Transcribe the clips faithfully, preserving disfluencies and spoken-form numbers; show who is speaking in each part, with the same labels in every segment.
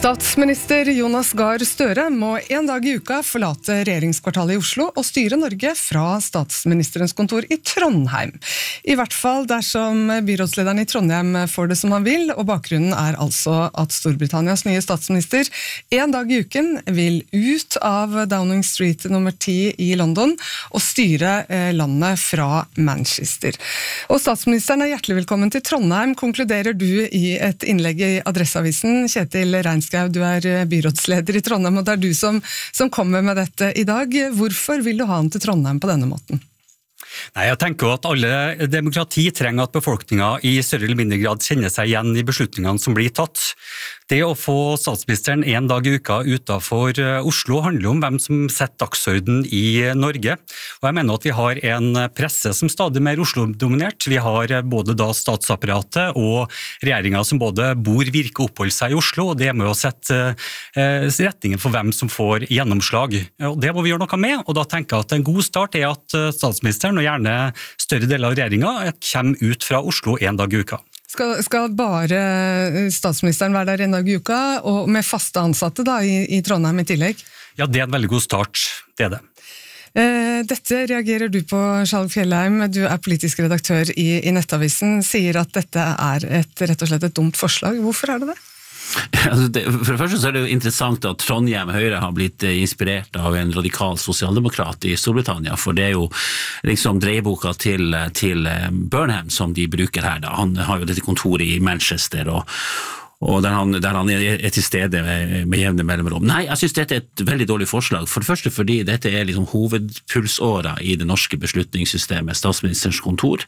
Speaker 1: Statsminister Jonas Gahr Støre må en dag i uka forlate regjeringskvartalet i Oslo og styre Norge fra statsministerens kontor i Trondheim. I hvert fall dersom byrådslederen i Trondheim får det som han vil, og bakgrunnen er altså at Storbritannias nye statsminister en dag i uken vil ut av Downing Street nummer ti i London og styre landet fra Manchester. Og statsministeren er hjertelig velkommen til Trondheim, konkluderer du i et innlegg i Adresseavisen. Kjetil Reinskau, du er byrådsleder i Trondheim, og det er du som, som kommer med dette i dag. Hvorfor vil du ha han til Trondheim på denne måten?
Speaker 2: Nei, jeg tenker at alle demokrati trenger at befolkningen i større eller mindre grad kjenner seg igjen i beslutningene som blir tatt. Det å få statsministeren en dag i uka utenfor Oslo handler om hvem som setter dagsorden i Norge. Og jeg mener at vi har en presse som stadig mer Oslo-dominert. Vi har både da statsapparatet og regjeringen som både bor, virker og oppholder seg i Oslo, og det er med å sette eh, retningen for hvem som får gjennomslag. Og det må vi gjøre noe med, og da tenker jeg at en god start er at statsministeren og gjerne større deler av regjeringen kommer ut fra Oslo en dag i uka.
Speaker 1: Skal, skal bare statsministeren være der en dag i uka, og med faste ansatte da, i, i Trondheim i tillegg? Ja,
Speaker 2: det er en veldig god start, det er det.
Speaker 1: Eh, dette reagerer du på, Skjalg Fjellheim. Du er politisk redaktør i, i Nettavisen, sier at dette er et, rett og slett et dumt forslag. Hvorfor er det det?
Speaker 3: Altså det, for det første så er det jo interessant at Trondheim Høyre har blitt inspirert av en radikal sosialdemokrat i Storbritannia, for det er jo liksom dreieboka til, til Burnham som de bruker her da. Han har jo dette kontoret i Manchester og og der han, der han er til stede med, med jevne mellomrom. Nei, jeg synes dette er et veldig dårlig forslag. For det første fordi dette er liksom hovedpulsåra i det norske beslutningssystemet, statsministerens kontor.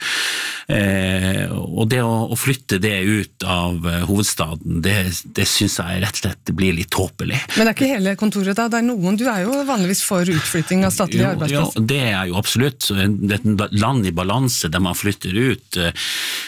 Speaker 3: Eh, og det å, å flytte det ut av hovedstaden, det, det synes jeg rett og slett blir litt tåpelig.
Speaker 1: Men det er ikke hele kontoret da? Det er noen, du er jo vanligvis for utflytting av statlige arbeidsplasser.
Speaker 3: Jo, det er jo absolutt. Det er et land i balanse der man flytter ut eh,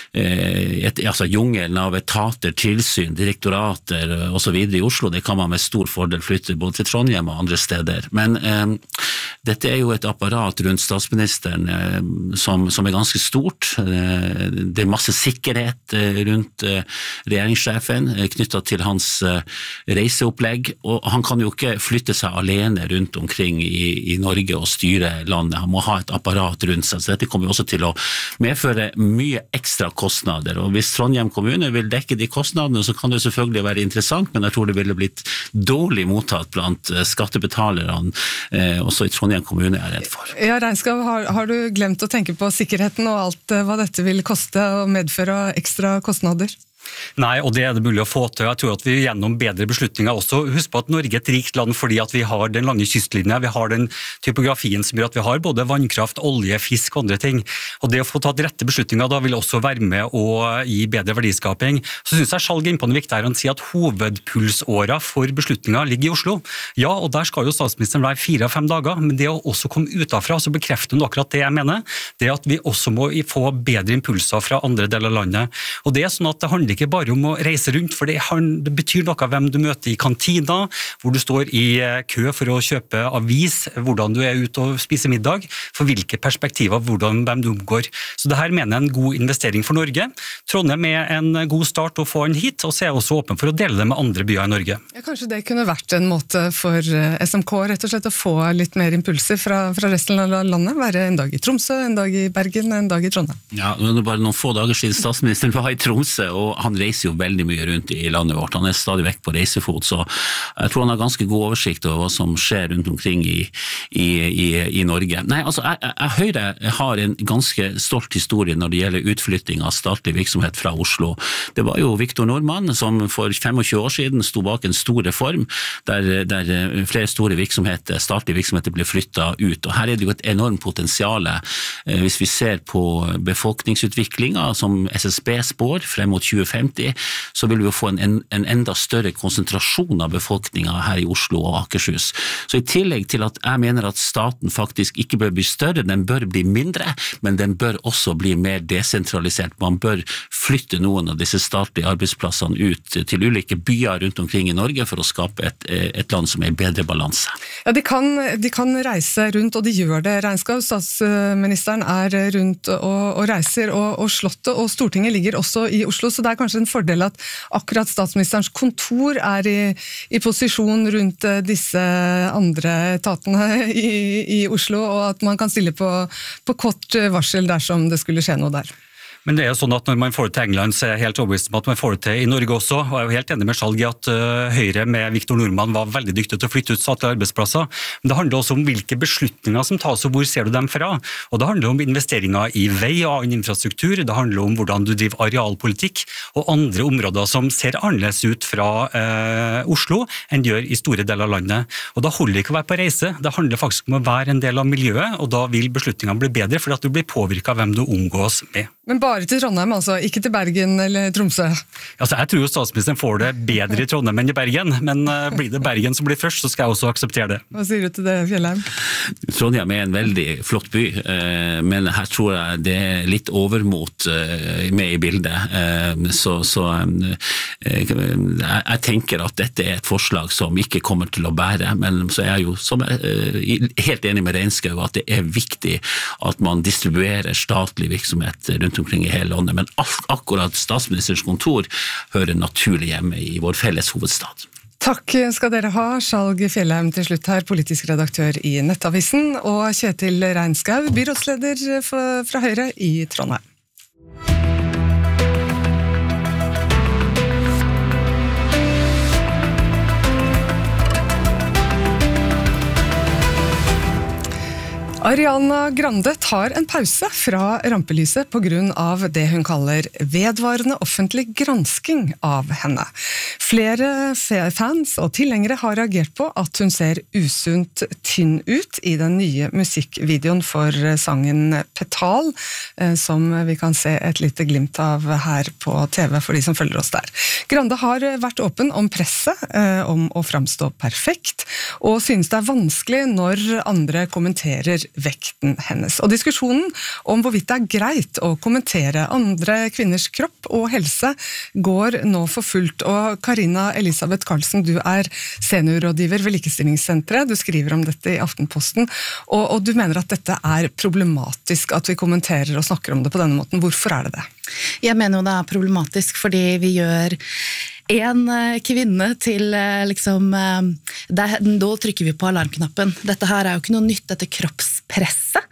Speaker 3: et, altså jungelen av etater, tilsyn, direktorater og så videre i Oslo, det kan man med stor fordel flytte både til Trondheim og andre steder. Men eh, dette er jo et apparat rundt statsministeren eh, som, som er ganske stort. Eh, det er masse sikkerhet eh, rundt eh, regjeringssjefen eh, knyttet til hans eh, reiseopplegg, og han kan jo ikke flytte seg alene rundt omkring i, i Norge og styre landet. Han må ha et apparat rundt seg, så dette kommer jo også til å medføre mye ekstra kostnader, og hvis Trondheim kommune vil dekke de kostnadene, så kan det selvfølgelig være interessant, men jeg tror det ville blitt dårlig mottatt blant skattebetalerne, eh, også i Trondheim kommune er jeg redd for.
Speaker 1: Ja, Reinskau, har, har du glemt å tenke på sikkerheten og alt hva dette vil koste og medføre ekstra kostnader?
Speaker 2: Nei, og det er det mulig å få til. Jeg tror at vi gjennom bedre beslutninger også, husk på at Norge er et rikt land fordi at vi har den lange kystlinjen, vi har den typografien som gjør at vi har både vannkraft, olje, fisk og andre ting. Og det å få tatt rette beslutninger da vil også være med å gi bedre verdiskaping. Så synes jeg Skjalg inn på noe viktig her, han sier at hovedpulsåra for beslutninger ligger i Oslo. Ja, og der skal jo statsministeren være fire av fem dager, men det å også komme utenfra, så bekrefter hun akkurat det jeg mener, det at vi også må få bedre impulser fra andre deler av landet. Og det er sånn at det handler ikke bare om å reise rundt, for det, det betyr noe hvem du møter i kantina, hvor du står i kø for å kjøpe avis, hvordan du er ute og spiser middag, for hvilke perspektiver, hvordan, hvem du omgår. Så det her mener jeg er en god investering for Norge. Trondheim er en god start å få han hit, og så er jeg også åpen for å dele det med andre byer i Norge.
Speaker 1: Ja, kanskje det kunne vært en måte for S M K rett og slett å få litt mer impulser fra, fra resten av landet, være en dag i Tromsø, en dag i Bergen, en dag i Trondheim.
Speaker 3: Ja, det er bare noen få dager siden statsministeren var i Tromsø, og han reiser jo veldig mye rundt i landet vårt. Han er stadig vekk på reisefot, så jeg tror han har ganske god oversikt over hva som skjer rundt omkring i, i, i, i Norge. Nei, altså, jeg, jeg, Høyre har en ganske stolt historie når det gjelder utflytting av statlig virksomhet fra Oslo. Det var jo Victor Nordmann som for tjuefem år siden sto bak en stor reform, der, der flere store virksomheter, statlige virksomheter ble flyttet ut, og her er det jo et enormt potensial. Hvis vi ser på befolkningsutviklingen som S S B spår frem mot tjue femti, så vil vi jo få en, en enda større konsentrasjon av befolkningen her i Oslo og Akershus. Så i tillegg til at jeg mener at staten faktisk ikke bør bli større, den bør bli mindre, men den bør også bli mer desentralisert. Man bør flytte noen av disse statlige arbeidsplassene ut til ulike byer rundt omkring i Norge for å skape et, et land som er i bedre balanse.
Speaker 1: Ja, de kan, de kan reise rundt, og de gjør det. Reinskau, statsministeren er rundt og, og reiser, og, og Slottet og Stortinget ligger også i Oslo, så det er kanskje kanskje en fordel at akkurat statsministerens kontor er i, i posisjon rundt disse andre etatene i, i Oslo, og at man kan stille på, på kort varsel dersom det skulle skje noe der.
Speaker 2: Men det er jo sånn at når man får det til England, så er jeg helt overbevist om at man får det til i Norge også, og jeg er jo helt enig med Skjalg i at uh, Høyre med Victor Nordmann var veldig dyktig til å flytte ut statlige arbeidsplasser, men det handler også om hvilke beslutninger som tas, og hvor ser du dem fra? Og det handler om investeringer i vei og annen infrastruktur, det handler om hvordan du driver arealpolitikk, og andre områder som ser annerledes ut fra uh, Oslo enn de gjør i store deler av landet. Og da holder det ikke å være på reise, det handler faktisk om å være en del av miljøet, og da vil beslutningene bli bedre, fordi at du blir påvirket av hvem du omgås med.
Speaker 1: Men bare til Trondheim, altså, ikke til Bergen eller Tromsø?
Speaker 2: Altså, jeg tror jo statsministeren får det bedre i Trondheim enn i Bergen, men uh, blir det Bergen som blir først, så skal jeg også akseptere det.
Speaker 1: Hva sier du til det, Fjellheim?
Speaker 3: Trondheim er en veldig flott by, uh, men her tror jeg det er litt overmot uh, med i bildet. Uh, så så um, uh, jeg, jeg tenker at dette er et forslag som ikke kommer til å bære, men så er jeg jo som, uh, helt enig med Reinskau at det er viktig at man distribuerer statlig virksomhet rundt omkring i hele landet, men akkurat statsministerens kontor hører naturlig hjemme i vår felles hovedstad.
Speaker 1: Takk skal dere ha, Skjalg Fjellheim til slutt her, politisk redaktør i Nettavisen, og Kjetil Reinskau, byrådsleder fra Høyre i Trondheim. Ariana Grande tar en pause fra rampelyset på grunn av det hun kaller vedvarende offentlig gransking av henne. Flere fans og tilhengere har reagert på at hun ser usunt tynn ut i den nye musikkvideoen for sangen Petal, som vi kan se et lite glimt av her på T V for de som følger oss der. Grande har vært åpen om presset, om å framstå perfekt, og synes det er vanskelig når andre kommenterer vekten hennes. Og diskusjonen om hvorvidt det er greit å kommentere andre kvinners kropp og helse går nå for fullt. Og Karina Elisabeth Karlsen, du er seniorrådgiver ved Likestillingssenteret. Du skriver om dette i Aftenposten, og, og du mener at dette er problematisk at vi kommenterer og snakker om det på denne måten. Hvorfor er det det?
Speaker 4: Jeg mener jo det er problematisk fordi vi gjør en kvinne til liksom, der, da trykker vi på alarmknappen. Dette her er jo ikke noe nytt, dette kroppspresset.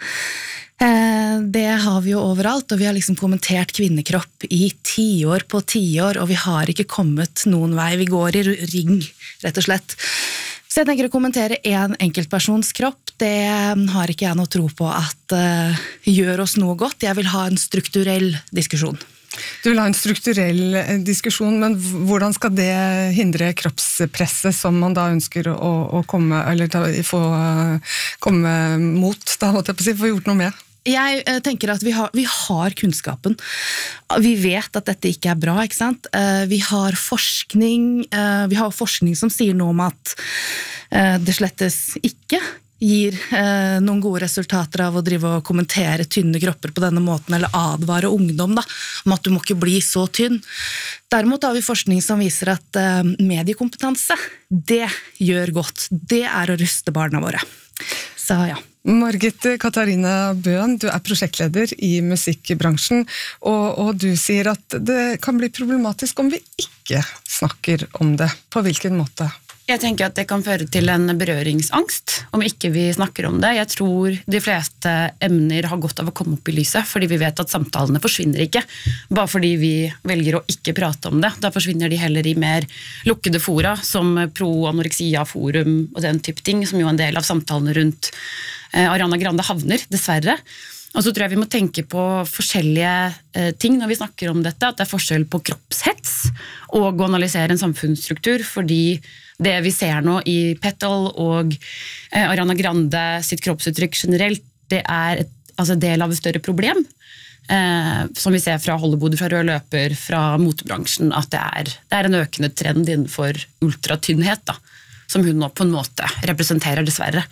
Speaker 4: Det har vi jo overalt, og vi har liksom kommentert kvinnekropp i tiår på tiår, og vi har ikke kommet noen vei. Vi går i ring, rett og slett. Så jeg tenker å kommentere en enkeltpersons kropp, det har ikke jeg noe tro på at uh, gjør oss noe godt. Jeg vil ha en strukturell diskusjon.
Speaker 1: Du vil ha en strukturell diskusjon, men hvordan skal det hindre kroppspresset som man da ønsker å, å komme, eller ta, få komme mot, da måtte jeg på si, få gjort noe med?
Speaker 4: Jeg tenker at vi har, vi har kunnskapen. Vi vet at dette ikke er bra, ikke sant? Vi har forskning, vi har forskning som sier noe om at det slettes ikke gir eh, noen gode resultater av å drive og kommentere tynne kropper på denne måten, eller advare ungdom da, om at du må ikke bli så tynn. Derimot har vi forskning som viser at eh, mediekompetanse, det gjør godt. Det er å ruste barna våre. Så ja.
Speaker 1: Margit Katarina Bøen, du er prosjektleder i musikkbransjen, og, og du sier at det kan bli problematisk om vi ikke snakker om det. På hvilken måte?
Speaker 5: Jeg tenker at det kan føre til en berøringsangst om ikke vi snakker om det. Jeg tror de fleste emner har godt av å komme opp i lyset, fordi vi vet at samtalene forsvinner ikke, bare fordi vi velger å ikke prate om det. Da forsvinner de heller i mer lukkede fora, som pro-anoreksia-forum og den type ting, som jo er en del av samtalene rundt Ariana Grande havner, dessverre. Og så tror jeg vi må tenke på forskjellige eh, ting når vi snakker om dette, at det er forskjell på kroppshets og å analysere en samfunnsstruktur, fordi det vi ser nå i Petal og eh, Ariana Grande sitt kroppsuttrykk generelt, det er et altså, del av et større problem, eh, som vi ser fra Hollywood, fra rød løper, fra motebransjen, at det er, det er en økende trend innenfor ultratynnhet, da, som hun nå på en måte representerer, dessverre.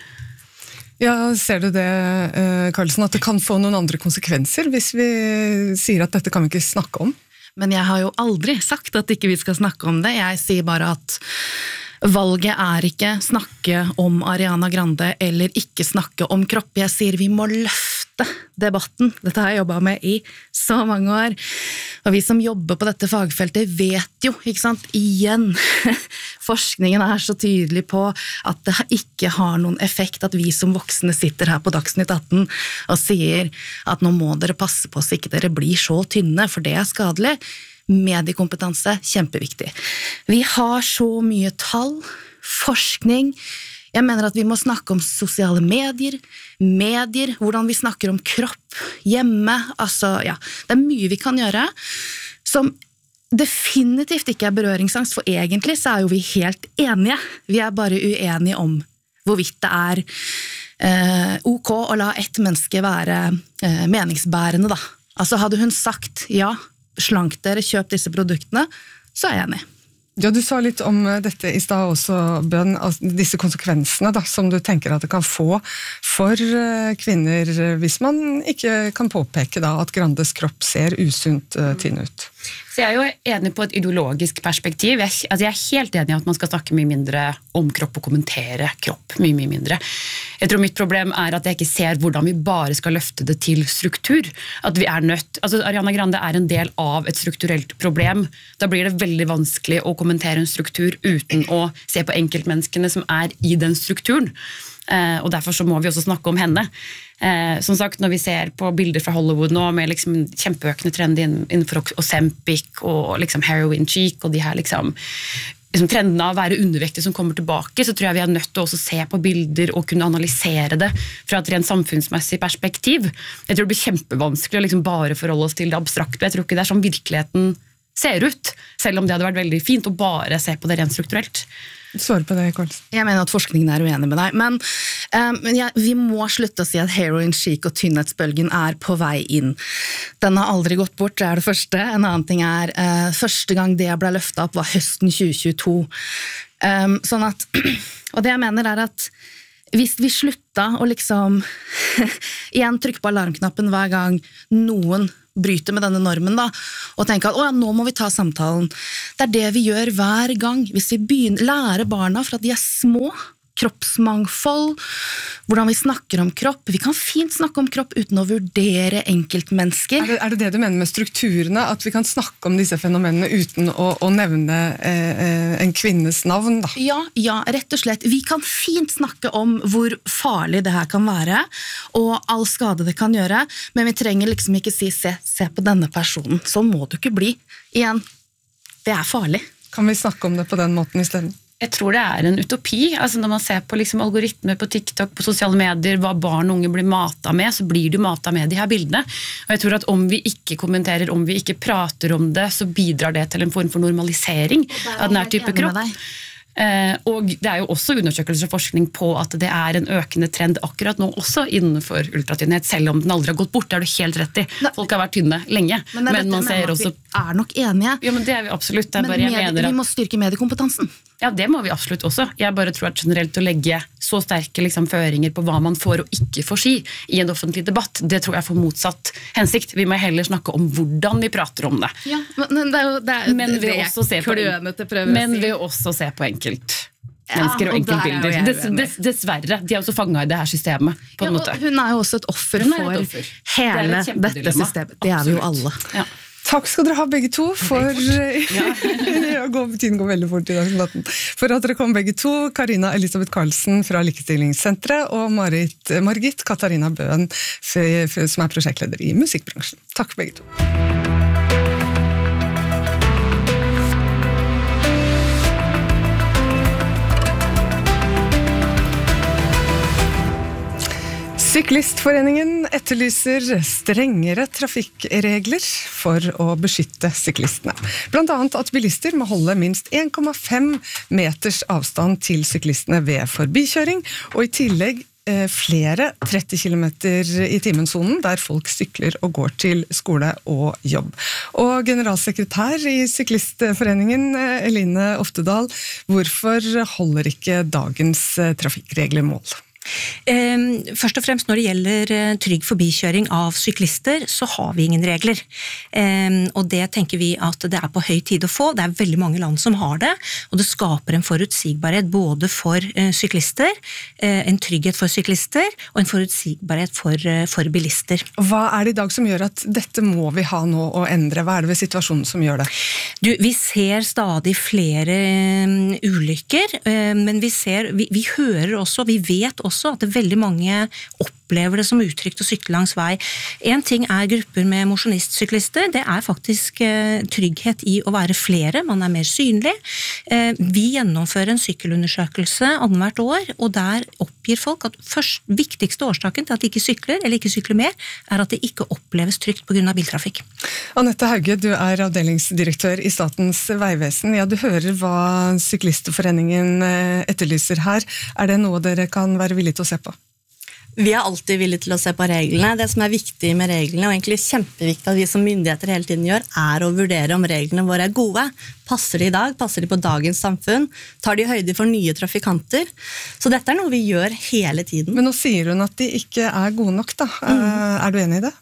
Speaker 1: Ja, ser du det, Karlsen, at det kan få noen andre konsekvenser hvis vi sier at dette kan vi ikke snakke om?
Speaker 4: Men jeg har jo aldri sagt at ikke vi skal snakke om det. Jeg sier bare at valget er ikke snakke om Ariana Grande eller ikke snakke om kropp. Jeg sier vi må løfte største debatten. Dette har jeg jobbet med i så mange år. Og vi som jobber på dette fagfeltet vet jo, ikke sant, igjen, forskningen er så tydelig på at det ikke har noen effekt at vi som voksne sitter her på Dagsnytt atten og sier at nå må dere passe på så ikke dere blir så tynne, for det er skadelig. Mediekompetanse, kjempeviktig. Vi har så mye tall, forskning. Jeg mener at vi må snakke om sosiale medier, medier, hvordan vi snakker om kropp, hjemme, altså, ja, det er mye vi kan gjøre, som definitivt ikke er berøringsangst, for egentlig så er jo vi helt enige. Vi er bare uenige om hvorvidt det er eh, ok å la ett menneske være eh, meningsbærende, da. Altså, hadde hun sagt, ja, slank dere, kjøp disse produktene, så er jeg enig.
Speaker 1: Ja, du sa litt om dette i sted også, Bønn, altså disse konsekvensene da, som du tenker at det kan få for kvinner hvis man ikke kan påpeke da, at Grandes kropp ser usunt uh, tynn ut.
Speaker 5: Så jeg er jo enig på et ideologisk perspektiv. Jeg, altså jeg er helt enig i at man skal snakke mye mindre om kropp og kommentere kropp mye, mye mindre. Jeg tror mitt problem er at jeg ikke ser hvordan vi bare skal løfte det til struktur. At vi er nødt, altså Ariana Grande er en del av et strukturelt problem. Da blir det veldig vanskelig å kommentere en struktur uten å se på enkeltmenneskene som er i den strukturen. Eh, og derfor så må vi også snakke om henne. Eh, som sagt, når vi ser på bilder fra Hollywood nå med liksom kjempeøkende trend innenfor Ozempic og liksom heroin cheek og de her liksom, liksom trendene av å være undervektig som kommer tilbake, så tror jeg vi er nødt til å også se på bilder og kunne analysere det fra et rent samfunnsmessig perspektiv. Jeg tror det blir kjempevanskelig å liksom bare forholde oss til det abstrakte. Jeg tror ikke det er sånn virkeligheten ser ut, selv om det hadde vært veldig fint å bare se på det rent strukturelt.
Speaker 1: Svar på det, Karlsen.
Speaker 4: Jeg mener at forskningen er uenig med deg, men um, ja, vi må slutte å si at heroin chic og tynnhetsbølgen er på vei inn. Den har aldri gått bort, det er det første. En annen ting er, uh, første gang det ble løftet opp var høsten tjue tjueto. Um, sånn at, og det jeg mener er at hvis vi slutta å liksom igjen trykke på alarmknappen hver gang noen bryter med denne normen da, og tenker at, å ja, nå må vi ta samtalen. Det er det vi gjør hver gang. Hvis vi begynner, lærer barna fra at de er små, kroppsmangfold, hvordan vi snakker om kropp. Vi kan fint snakke om kropp uten å vurdere enkeltmennesker.
Speaker 1: Er det, er det det du mener med strukturene, at vi kan snakke om disse fenomenene uten å, å nevne eh, en kvinnes navn da?
Speaker 4: Ja, ja, rett og slett. Vi kan fint snakke om hvor farlig det her kan være, og all skade det kan gjøre, men vi trenger liksom ikke si, se, se på denne personen. Sånn må du ikke bli. Igjen, det er farlig.
Speaker 1: Kan vi snakke om det på den måten i stedet?
Speaker 5: Jeg tror det er en utopi, altså når man ser på liksom algoritmer på TikTok, på sosiale medier, hva barn og unge blir matet med, så blir du matet med de her bildene. Og jeg tror at om vi ikke kommenterer, om vi ikke prater om det, så bidrar det til en form for normalisering av denne type kropp. Eh, og det er jo også undersøkelser og forskning på at det er en økende trend akkurat nå også innenfor ultratynnhet, selv om den aldri har gått bort, det er du helt rett i. Folk har vært tynne lenge, men, men man ser også...
Speaker 4: Vi er nok enige.
Speaker 5: Ja, men det er vi absolutt. Det er
Speaker 4: men
Speaker 5: bare, jeg
Speaker 4: med,
Speaker 5: mener at...
Speaker 4: vi må styrke mediekompetensen.
Speaker 5: Ja, det må vi absolutt også. Jeg bare tror at generelt å legge så sterke liksom, føringer på hva man får og ikke får si i en offentlig debatt, det tror jeg får motsatt hensikt. Vi må heller snakke om hvordan vi prater om det.
Speaker 4: Ja, men det er jo det, er,
Speaker 5: men ved
Speaker 4: det
Speaker 5: også se på, men ved også se på enkelt mennesker ja, og enkeltbilder. Dess, dess, dessverre, de er også fanget i det her systemet på en
Speaker 4: ja,
Speaker 5: måte.
Speaker 4: Hun er jo også et offer for et offer. Hele det dette systemet. Det er vi jo alle.
Speaker 5: Ja.
Speaker 1: Takk skal dere ha begge to for ja, tiden går veldig fort i dag, for at dere kom begge to. Karina Elisabeth Karlsen fra Likestillingssenteret og Marit, Margit Katarina Bøen som er prosjektleder i musikkbransjen. Takk begge to. Syklistforeningen etterlyser strengere trafikkregler for å beskytte syklistene. Blant annet at bilister må holde minst en komma fem meters avstand til syklistene ved forbikjøring, og i tillegg eh, flere tretti kilometer i timen-sonen der folk sykler og går til skole og jobb. Og generalsekretær i Syklistforeningen, Eline Oftedal, hvorfor holder ikke dagens trafikkregler mål?
Speaker 6: Først og fremst når det gjelder trygg forbikjøring av syklister, så har vi ingen regler. Og det tenker vi at det er på høy tid å få. Det er veldig mange land som har det, og det skaper en forutsigbarhet både for syklister, en trygghet for syklister, og en forutsigbarhet for, for bilister.
Speaker 1: Hva er det i dag som gjør at dette må vi ha nå og endre? Hva er det ved situasjonen som gjør det?
Speaker 6: Du, vi ser stadig flere ulykker, men vi ser, vi, vi hører også, vi vet også at det veldig mange opplever det som utrygt å sykle langs vei. En ting er grupper med mosjonistsyklister, det er faktisk eh, trygghet i å være flere, man er mer synlig. Eh, vi gjennomfører en sykkelundersøkelse annethvert år, og der oppgir folk at først, viktigste årsaken til at de ikke sykler, eller ikke sykler mer, er at det ikke oppleves trygt på grunn av biltrafikk.
Speaker 1: Annette Hauge, du er avdelingsdirektør i Statens vegvesen. Ja, du hører hva Syklisterforeningen etterlyser her. Er det noe dere kan være villige til å se på?
Speaker 7: Vi er alltid villige til å se på reglene. Det som er viktig med reglene, og egentlig kjempeviktig at vi som myndigheter hele tiden gjør, er å vurdere om reglene våre er gode. Passer de i dag? Passer de på dagens samfunn? Tar de høyde for nye trafikanter? Så dette er noe vi gjør hele tiden.
Speaker 1: Men nå sier hun at de ikke er gode nok, da. Mm. Er du enig i det?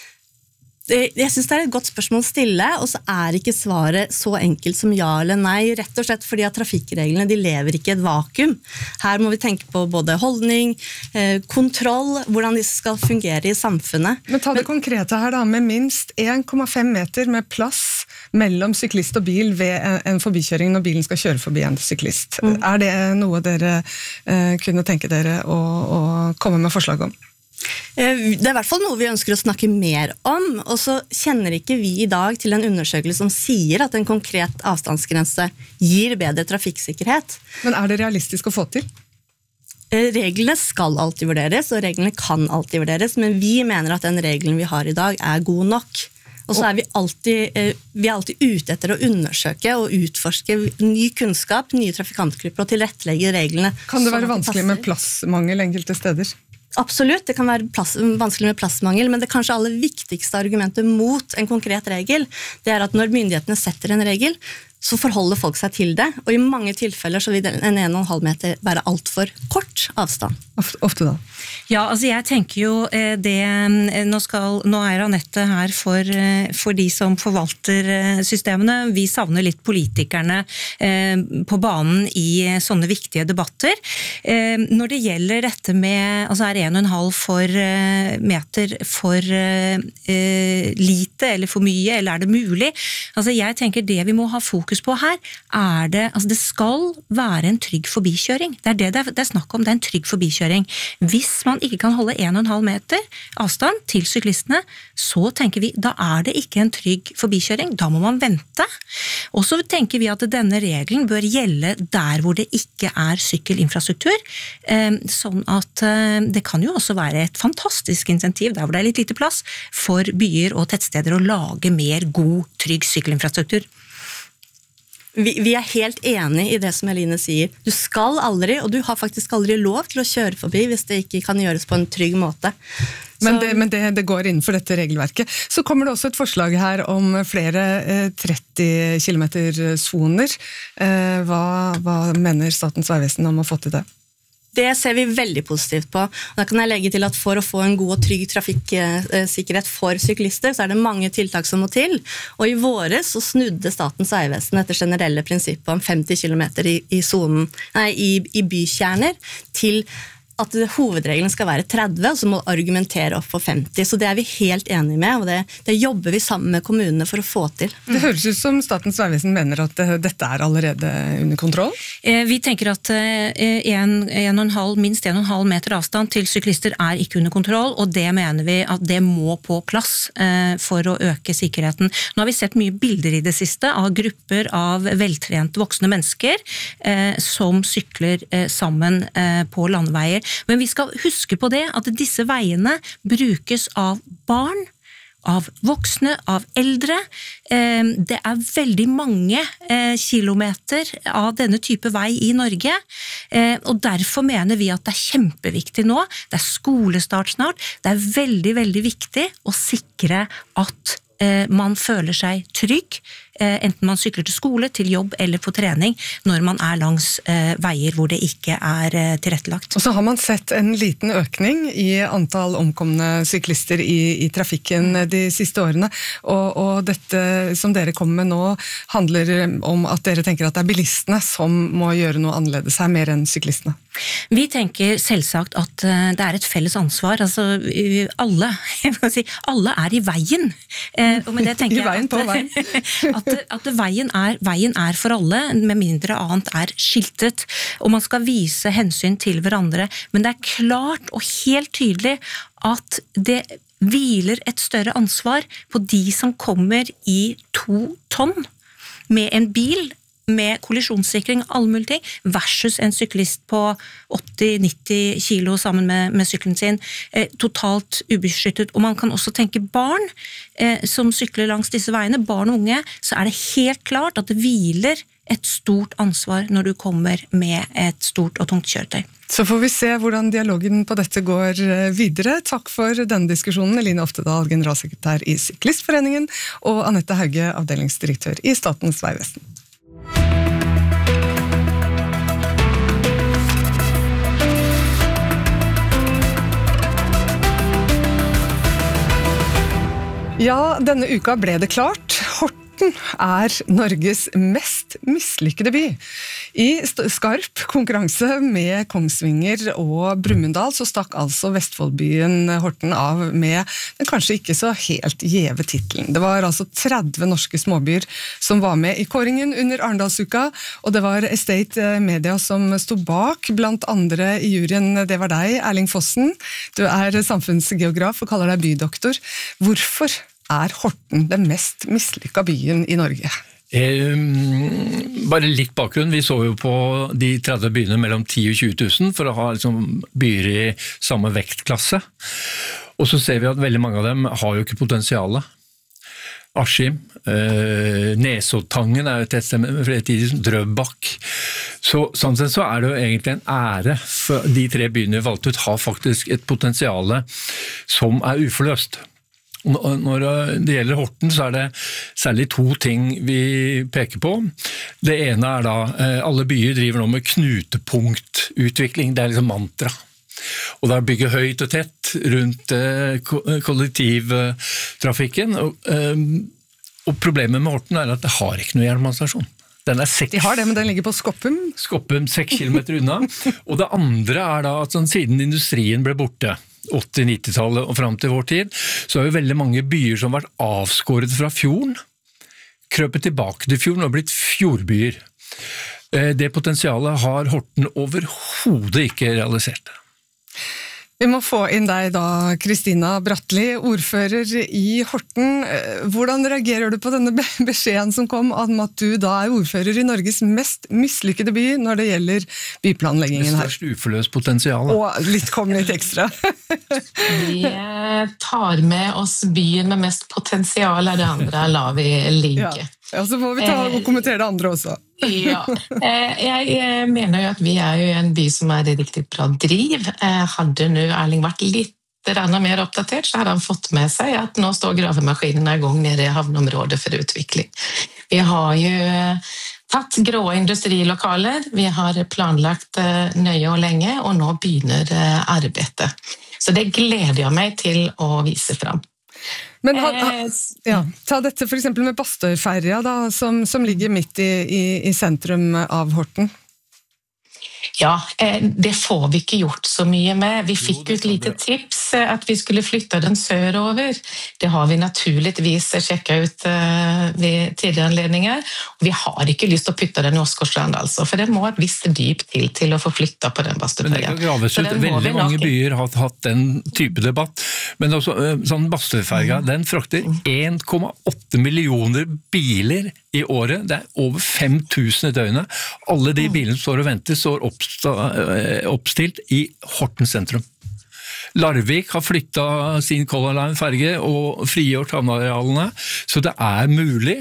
Speaker 7: Jeg synes det er et godt spørsmål å stille, og så er ikke svaret så enkelt som ja eller nei, rett og slett fordi at trafikkreglene de lever ikke i et vakuum. Her må vi tenke på både holdning, kontroll, hvordan de skal fungere i samfunnet.
Speaker 1: Men ta det Men, konkrete her da, med minst en komma fem meter med plass mellom syklist og bil ved en forbikjøring når bilen skal kjøre forbi en syklist. Mm. Er det noe dere eh, kunne tenke dere å, å komme med forslag om?
Speaker 7: Det er i hvert fall noe vi ønsker å snakke mer om, og så kjenner ikke vi i dag til en undersøkelse som sier at en konkret avstandsgrense gir bedre trafikksikkerhet.
Speaker 1: Men er det realistisk å få til?
Speaker 7: Reglene skal alltid vurderes, og reglene kan alltid vurderes, men vi mener at den regelen vi har i dag er god nok. Og så er vi alltid, vi er alltid ute etter å undersøke og utforske ny kunnskap, nye trafikantgrupper og tilrettelegge reglene.
Speaker 1: Kan det være vanskelig med plassmangel enkelte steder?
Speaker 7: Absolutt, det kan være plass, vanskelig med plassmangel, men det kanskje aller viktigste argumentet mot en konkret regel, det er at når myndighetene setter en regel, så forholder folk seg til det, og i mange tilfeller så vil en en og en halv meter være alt for kort avstand.
Speaker 1: Ofte da?
Speaker 6: Ja, altså jeg tenker jo det, nå, skal, nå er Annette her for, for de som forvalter systemene. Vi savner litt politikerne på banen i sånne viktige debatter. Når det gjelder dette med, altså er en og en halv for meter for lite eller for mye, eller er det mulig? Altså jeg tenker det vi må ha fokus på her, er det, altså det skal være en trygg forbikjøring. Det er det det er, det er snakk om, det er en trygg forbikjøring. Hvis man ikke kan holde en og en halv meter avstand til syklistene, så tenker vi, da er det ikke en trygg forbikjøring, da må man vente. Og så tenker vi at denne regelen bør gjelde der hvor det ikke er sykkelinfrastruktur, sånn at det kan jo også være et fantastisk insentiv, der hvor det er litt lite plass, for byer og tettsteder å lage mer god, trygg sykkelinfrastruktur.
Speaker 7: Vi, vi er helt enig i det som Eline sier. Du skal aldri, og du har faktisk aldri lov til å kjøre forbi hvis det ikke kan gjøres på en trygg måte.
Speaker 1: Men, det, men det, det går innenfor dette regelverket. Så kommer det også et forslag her om flere eh, tretti kilometer-soner. Eh, hva, hva mener Statens vegvesen om å få til det?
Speaker 7: Det ser vi veldig positivt på. Da kan jeg legge til at for å få en god og trygg trafikksikkerhet for syklister, så er det mange tiltak som må til. Og i våres så snudde Statens vegvesen etter generelle prinsippet om femti kilometer i, i, zonen, nei, i, i bykjerner til at hovedregelen skal være tretti, og så må argumentere opp for femti. Så det er vi helt enige med, og det, det jobber vi sammen med kommunene for å få til.
Speaker 1: Det høres ut som Statens vegvesen mener at dette er allerede under kontroll?
Speaker 6: Vi tenker at en, en og en halv, minst en og en halv meter avstand til syklister er ikke under kontroll, og det mener vi at det må på plass for å øke sikkerheten. Nå har vi sett mye bilder i det siste av grupper av veltrente voksne mennesker som sykler sammen på landeveier. Men vi skal huske på det at disse veiene brukes av barn, av voksne, av eldre. Det er veldig mange kilometer av denne type vei i Norge, og derfor mener vi at det er kjempeviktig nå, det er skolestart snart, det er veldig, veldig viktig å sikre at man føler seg trygg enten man sykler til skole, til jobb eller på trening, når man er langs veier hvor det ikke er tilrettelagt.
Speaker 1: Og så har man sett en liten økning i antall omkomne syklister i, i trafikken de siste årene, og, og dette som dere kommer med nå handler om at dere tenker at det er bilistene som må gjøre noe annerledes her, mer enn syklistene.
Speaker 6: Vi tenker selvsagt at det er et felles ansvar, altså alle, jeg må si, alle er i veien, og med det tenker jeg at, at, at veien, er, veien er for alle, med mindre annet er skiltet, og man skal vise hensyn til hverandre, men det er klart og helt tydelig at det hviler et større ansvar på de som kommer i to tonn med en bil, med kollisjonssikring og alle mulige ting, versus en syklist på åtti til nitti kilo sammen med, med syklen sin, eh, totalt ubeskyttet. Og man kan også tenke barn eh, som sykler langs disse veiene, barn og unge, så er det helt klart at det hviler et stort ansvar når du kommer med et stort og tungt kjøretøy.
Speaker 1: Så får vi se hvordan dialogen på dette går videre. Takk for denne diskusjonen, Eline Oftedal, generalsekretær i Syklistforeningen, og Anette Hauge, avdelingsdirektør i Statens vegvesen. Ja, denne uka ble det klart. Horten er Norges mest mislykkede by. I skarp konkurranse med Kongsvinger og Brumunddal så stakk altså Vestfoldbyen Horten av med den kanskje ikke så helt gjeve titlen. Det var altså tretti norske småbyer som var med i kåringen under Arendalsuka, og det var Estate Media som stod bak, blant andre i juryen. Det var deg, Erling Fossen. Du er samfunnsgeograf og kaller deg bydoktor. Hvorfor er Horten den mest mislykka byen i Norge?
Speaker 8: Eh, bare litt bakgrunn, vi så jo på de tretti byene mellom ti og tjue tusen for å ha liksom, byer i samme vektklasse, og så ser vi at veldig mange av dem har jo ikke potensialet. Askim, eh, Nesoddtangen er jo et sted med flere tider, Drøbak. Så sånn sett så er det jo egentlig en ære for de tre byene vi valgte ut har faktisk et potensiale som er uforløst. Når det gjelder Horten så er det særlig to ting vi peker på. Det ene er da, alle byer driver nå med knutepunktutvikling, det er liksom mantra. Og da bygger høyt og tett rundt kollektivtrafikken. Og problemet med Horten er at det har ikke noe jernbanestasjon. Den er seks,
Speaker 1: De har det, men den ligger på Skoppum.
Speaker 8: Skoppum, seks kilometer unna. Og det andre er da at sånn, siden industrien ble borte, åtti-nittitallet og frem til vår tid, så er jo veldig mange byer som har vært avskåret fra fjorden, krøpet tilbake til fjorden og blitt fjordbyer. Det potensialet har Horten overhodet ikke realisert.
Speaker 1: Vi må få inn deg da, Kristina Bratteli, ordfører i Horten. Hvordan reagerer du på denne beskjeden som kom om at du da er ordfører i Norges mest mislykkede by når det gjelder byplanleggingen her?
Speaker 8: Det største uforløst potensial.
Speaker 1: Og litt kom litt ekstra.
Speaker 9: Vi tar med oss byen med mest potensial, og det andre lar vi ligge.
Speaker 1: Ja. Ja, så må vi ta og kommentere det andre også.
Speaker 9: Ja, jeg mener jo at vi er jo en by som er i riktig bra driv. Hadde nu Erling vært litt mer oppdatert, så hadde han fått med seg at nå står gravemaskinene i gang nede i havneområdet for utvikling. Vi har jo tatt grå industrilokaler, vi har planlagt nøye og lenge, og nå begynner arbeidet. Så det gleder jeg meg til å vise frem.
Speaker 1: Men ha, ha, ja, ta dette for eksempel med Bastøyferja da, som, som ligger midt i, i, i sentrum av Horten.
Speaker 9: Ja, det får vi ikke gjort så mye med. Vi fikk jo et lite tips at vi skulle flytte den sørover. Det har vi naturligvis sjekket ut ved tidligere anledninger. Vi har ikke lyst til å putte den i Åsgårdstrand, altså, for det må et visst dyp til til å få flyttet på den Bastøyferja.
Speaker 8: Men det kan graves ut. Veldig mange byer har hatt den type debatt. Men også, sånn Bastøyferja, mm. den frakter en komma åtte millioner biler i året. Det er over fem tusen i døgnet. Alle de bilene som står og venter, står oppstilt i Horten sentrum. Larvik har flyttet sin Color Line-ferge og frigjort havnearealene, så det er mulig.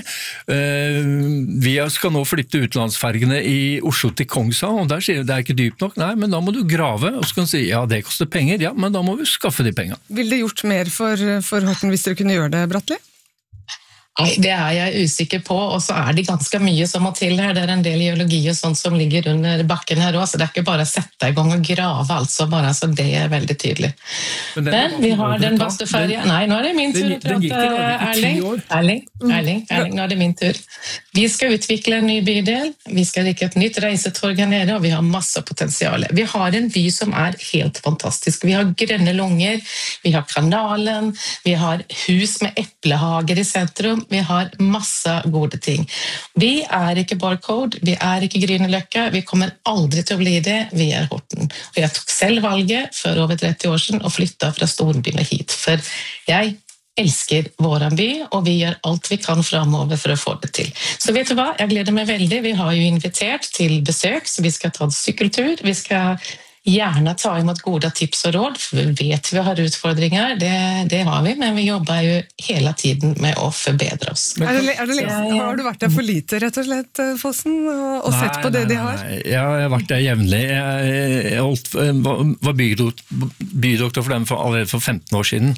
Speaker 8: Vi skal nå flytte utenlandsfergene i Oslo til Kongshavn, og der sier vi det er ikke dypt nok. Nei, men da må du grave, og så kan du si ja, det koster penger, ja, men da må vi skaffe de pengene.
Speaker 1: Vil det gjort mer for, for Horten hvis dere kunne gjøre det, Bratteli?
Speaker 9: Nei, det er jeg usikker på, og så er det ganske mye som må til her. Det er en del geologi og sånt som ligger under bakken her også, så det er ikke bare å sette i gang og grave, altså bare, så det er veldig tydelig. Men, Men vi har den Bastøferja. Nei, nå er det min tur å prate, Erling. Erling, Erling, Erling, nå er det min tur. Vi skal utvikle en ny bydel, vi skal rikke et nytt reisetorg her nede, og vi har masse potensial. Vi har en by som er helt fantastisk. Vi har grønne lunger, vi har kanalen, vi har hus med eplehager i sentrum, vi har masse gode ting. Vi er ikke Barcode, vi er ikke Grünerløkka, vi kommer aldri til å bli det, vi er Horten. Og jeg tok selv valget for over tretti år siden og flyttet fra storbyene hit, for jeg elsker våran by, og vi gjør alt vi kan fremover for å få det til. Så vet du hva, jeg gleder meg veldig, vi har jo invitert til besøk, så vi skal ta en sykkeltur, vi skal gjerne ta imot gode tips og råd, for vi vet vi har utfordringer, det, det har vi, men vi jobber jo hele tiden med å forbedre oss.
Speaker 1: Er det, er det lenge, har du vært der for lite, rett og slett, Fossen, og, og nei, sett på det nei, de har?
Speaker 8: Nei, jeg har vært der jevnlig. Jeg, jeg holdt, var bydoktor, bydoktor for dem for, allerede for femten år siden,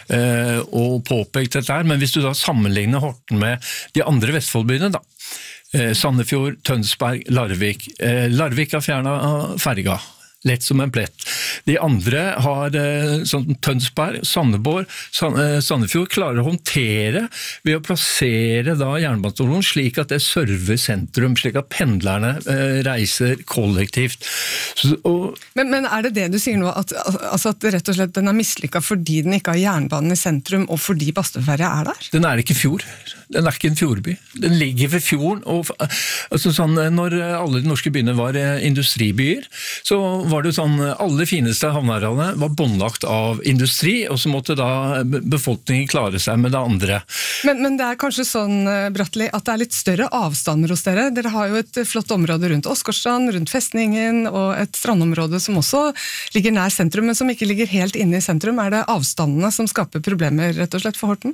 Speaker 8: og påpekte dette her, men hvis du da sammenligner Horten med de andre Vestfoldbyene, da, Sandefjord, Tønsberg, Larvik. Larvik har fjernet ferga. Lett som en plett. De andre har sånn Tønsberg, Sandefjord, Sandefjord klarer å håndtere ved å plassere da jernbanestasjonen slik at det server sentrum, slik at pendlerne reiser kollektivt. Så, og
Speaker 1: men, men er det det du sier nå, at, altså at rett og slett den er mislykket fordi den ikke har jernbanen i sentrum, og fordi Bastøferja er der?
Speaker 8: Den er ikke fjord. Den er ikke en fjordby. Den ligger ved fjorden, og altså sånn, når alle de norske byene var industribyer, så var det sånn, alle fineste havnearealene var båndlagt av industri, og så måtte da befolkningen klare seg med det andre.
Speaker 1: Men, men det er kanskje sånn, Bratteli, at det er litt større avstander hos dere. Dere har jo et flott område rundt Åsgårdstrand, rundt Festningen, og et strandområde som også ligger nær sentrum, men som ikke ligger helt inne i sentrum. Er det avstandene som skaper problemer, rett og slett, for Horten?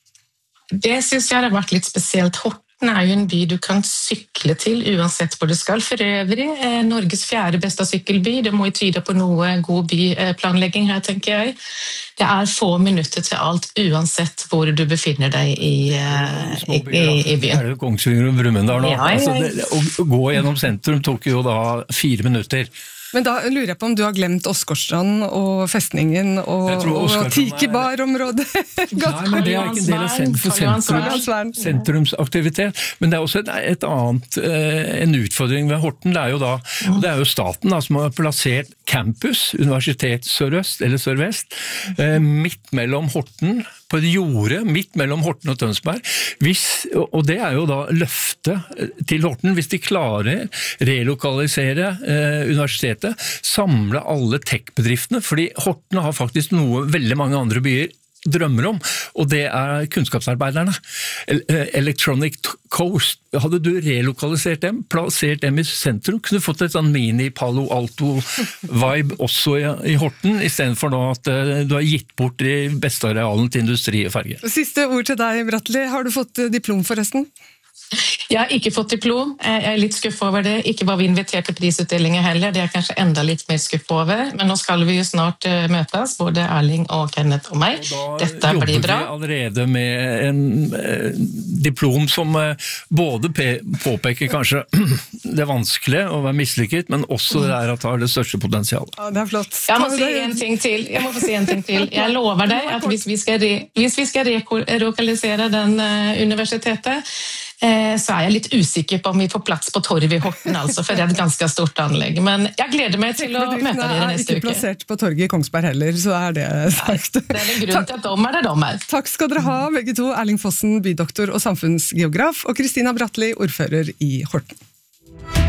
Speaker 9: Det synes jeg har vært litt spesielt. Horten er jo en by du kan sykle til uansett hvor du skal. For øvrig er Norges fjerde beste sykkelby. Det må jo tyde på noe god byplanlegging her, tenker jeg. Det er få minutter til alt uansett hvor du befinner deg i, i, i, i byen.
Speaker 8: Er det Kongsvinger og Brumunddal nå?
Speaker 9: Ja, ja, ja.
Speaker 8: Altså, det, å gå gjennom sentrum tok jo da fire minutter.
Speaker 1: Men da lurer jeg på om du har glemt Åsgårdstrand og Festningen og, og Tikebar-området.
Speaker 8: Nei, men det er ikke en del av sentrum, sentrumsaktivitet. Men det er også et, et annet, en utfordring ved Horten. Det er jo da, det er jo staten da, som har plassert campus, Universitet Sør-Øst eller Sør-Vest, midt mellom Horten, på et jorde midt mellom Horten og Tønsberg. Hvis, og det er jo da løftet til Horten, hvis de klarer relokalisere eh, universitetet, samle alle tech-bedriftene, fordi Horten har faktisk noe veldig mange andre byer drømmer om, og det er kunnskapsarbeiderne. Electronic Coast, hadde du relokalisert dem, plassert dem i sentrum, kunne du fått et sånn mini-Palo Alto-vibe også i, i Horten, i stedet for nå at uh, du har gitt bort de beste arealen til industri og ferge.
Speaker 1: Siste ord til deg, Bratteli. Har du fått diplom forresten?
Speaker 9: Jeg har ikke fått diplom, jeg er litt skuffet over det. Ikke var vi invitert til prisutdelingen heller, det er kanskje enda litt mer skuffet over. Men nå skal vi jo snart uh, møtes, både Erling og Kenneth og meg. Og dette blir bra.
Speaker 8: Da jobber vi allerede med en uh, diplom som uh, både påpeker kanskje det vanskelige å være mislykket, men også det er at det har det største potensialet.
Speaker 1: Ja, det er flott.
Speaker 9: Jeg må si en ting til. Jeg må få si en ting til. Jeg lover deg at hvis vi skal, re hvis vi skal relokalisere den uh, universitetet, så er jeg litt usikker på om vi får plass på torvet i Horten, altså, for det er et ganske stort anlegg. Men jeg gleder meg til å møte dere neste uke.
Speaker 1: Er ikke plassert på torget i Kongsberg heller, så er det sagt.
Speaker 9: Det er en grunn til at de er det de er.
Speaker 1: Takk skal dere ha, begge to. Erling Fossen, bydoktor og samfunnsgeograf, og Kristina Bratteli, ordfører i Horten.